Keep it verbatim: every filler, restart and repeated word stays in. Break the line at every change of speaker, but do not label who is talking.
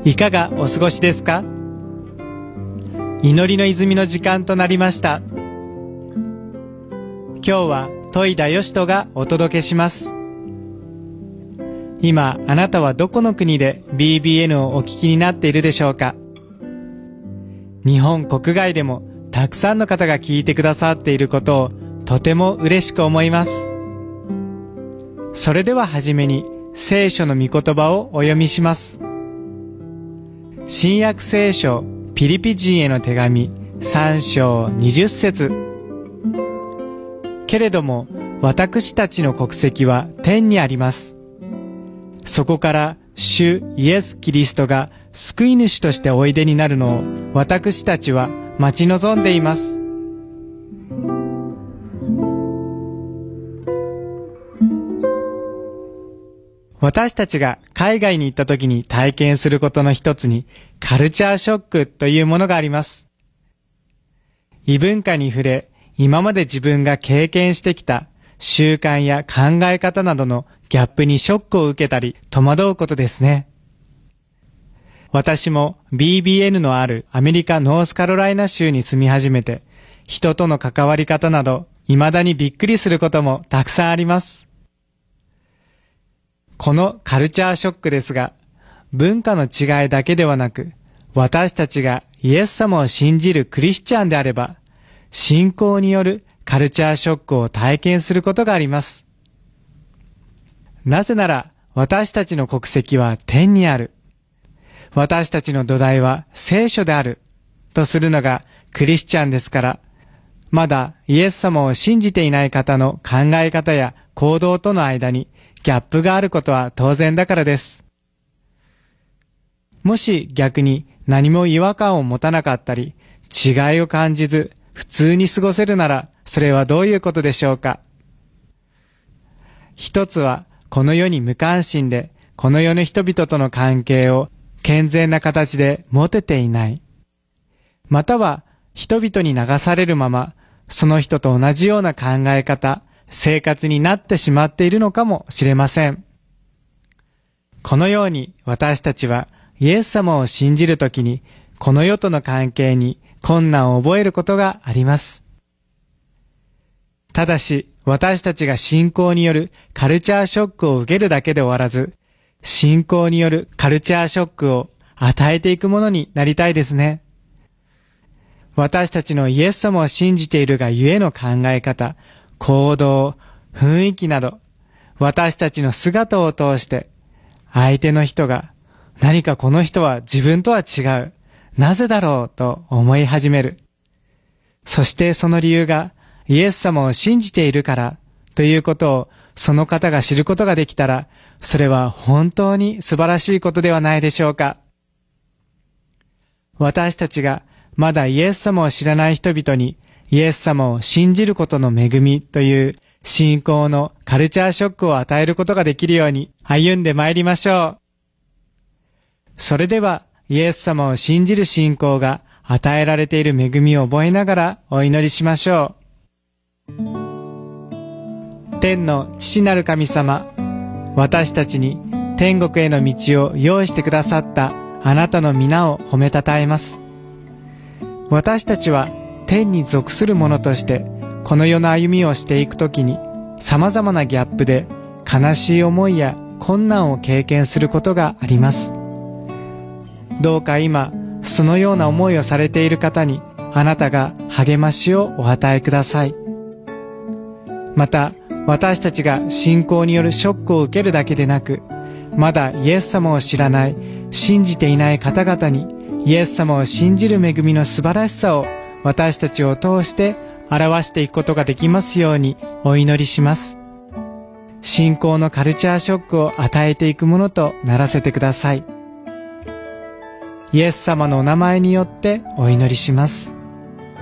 いかがお過ごしですか？祈りの泉の時間となりました。今日は戸井田義人がお届けします。今あなたはどこの国で ビービーエヌ をお聞きになっているでしょうか？日本国外でもたくさんの方が聞いてくださっていることをとても嬉しく思います。それでははじめに聖書の御言葉をお読みします。新約聖書ピリピ人への手紙さん章にじゅっ節。けれども私たちの国籍は天にあります。そこから主イエス・キリストが救い主としておいでになるのを私たちは待ち望んでいます。私たちが海外に行った時に体験することの一つにカルチャーショックというものがあります。異文化に触れ、今まで自分が経験してきた習慣や考え方などのギャップにショックを受けたり戸惑うことですね。私も ビービーエヌ のあるアメリカノースカロライナ州に住み始めて、人との関わり方など未だにびっくりすることもたくさんあります。このカルチャーショックですが、文化の違いだけではなく、私たちがイエス様を信じるクリスチャンであれば、信仰によるカルチャーショックを体験することがあります。なぜなら、私たちの国籍は天にある。私たちの土台は聖書である。とするのがクリスチャンですから、まだイエス様を信じていない方の考え方や行動との間にギャップがあることは当然だからです。もし逆に何も違和感を持たなかったり、違いを感じず普通に過ごせるなら、それはどういうことでしょうか？一つは、この世に無関心で、この世の人々との関係を健全な形で持てていない。または、人々に流されるまま、その人と同じような考え方、生活になってしまっているのかもしれません。このように私たちはイエス様を信じるときに、この世との関係に困難を覚えることがあります。ただし、私たちが信仰によるカルチャーショックを受けるだけで終わらず、信仰によるカルチャーショックを与えていくものになりたいですね。私たちのイエス様を信じているがゆえの考え方、行動、雰囲気など、私たちの姿を通して、相手の人が、何かこの人は自分とは違う、なぜだろうと思い始める。そしてその理由が、イエス様を信じているからということをその方が知ることができたら、それは本当に素晴らしいことではないでしょうか。私たちがまだイエス様を知らない人々にイエス様を信じることの恵みという信仰のカルチャーショックを与えることができるように歩んでまいりましょう。それではイエス様を信じる信仰が与えられている恵みを覚えながらお祈りしましょう。天の父なる神様、私たちに天国への道を用意してくださったあなたの皆を褒めたたえます。私たちは天に属する者としてこの世の歩みをしていくときに様々なギャップで悲しい思いや困難を経験することがあります。どうか今そのような思いをされている方にあなたが励ましをお与えください。また私たちが信仰によるショックを受けるだけでなく、まだイエス様を知らない、信じていない方々にイエス様を信じる恵みの素晴らしさを私たちを通して表していくことができますようにお祈りします。信仰のカルチャーショックを与えていくものとならせてください。イエス様のお名前によってお祈りします。